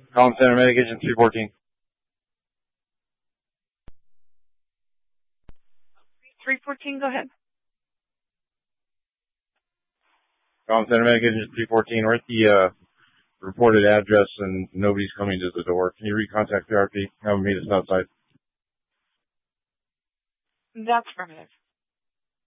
Collins Center Medic Agent 314. 314, go ahead. Collins Center Medic Agent 314. We're at the reported address and nobody's coming to the door. Can you recontact PRP? Have them meet us outside. That's affirmative.